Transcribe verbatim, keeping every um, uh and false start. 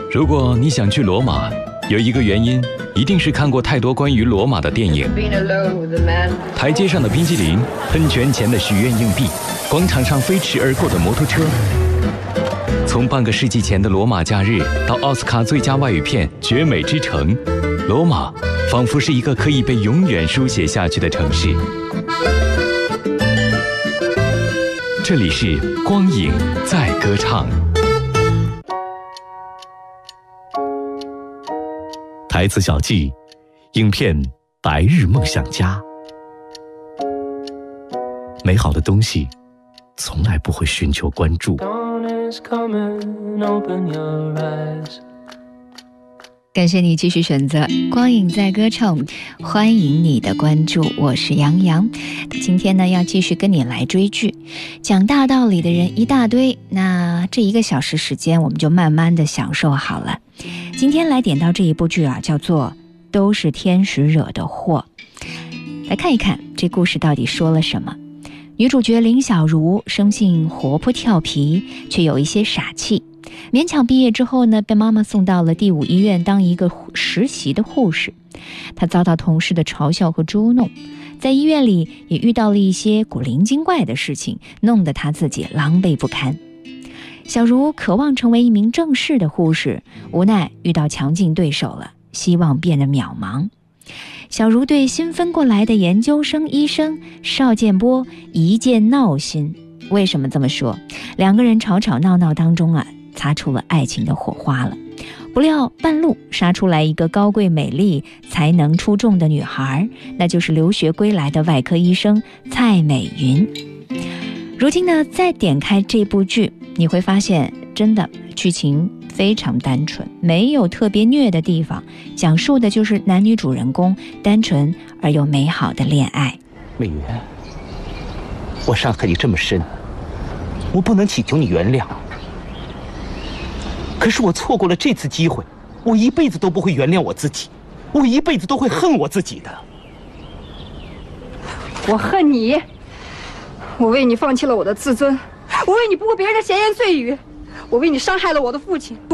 如果你想去罗马，有一个原因，一定是看过太多关于罗马的电影。台阶上的冰激凌，喷泉前的许愿硬币，广场上飞驰而过的摩托车。从半个世纪前的罗马假日到奥斯卡最佳外语片《绝美之城》，罗马仿佛是一个可以被永远书写下去的城市。这里是光影在歌唱。 台词小记，影片《白日梦想家》。美好的东西从来不会寻求关注。 感谢你继续选择光影在歌唱，欢迎你的关注，我是杨洋。今天呢，要继续跟你来追剧，讲大道理的人一大堆，那这一个小时时间我们就慢慢的享受好了。今天来点到这一部剧啊，叫做《都是天使惹的祸》。来看一看这故事到底说了什么。女主角林小如生性活泼调皮，却有一些傻气。勉强毕业之后呢，被妈妈送到了第五医院当一个实习的护士。她遭到同事的嘲笑和捉弄，在医院里也遇到了一些古灵精怪的事情，弄得她自己狼狈不堪。小如渴望成为一名正式的护士，无奈遇到强劲对手了，希望变得渺茫。小如对新分过来的研究生医生邵建波一见闹心。为什么这么说？两个人吵吵闹闹当中啊，擦出了爱情的火花了。不料半路杀出来一个高贵美丽才能出众的女孩，那就是留学归来的外科医生蔡美云。如今呢，再点开这部剧，你会发现真的剧情非常单纯，没有特别虐的地方，讲述的就是男女主人公单纯而又美好的恋爱。 美云，我伤害你这么深，我不能祈求你原谅，可是我错过了这次机会，我一辈子都不会原谅我自己，我一辈子都会恨我自己的。 我恨你，我为你放弃了我的自尊，我为你不顾别人的闲言碎语，我为你伤害了我的父亲。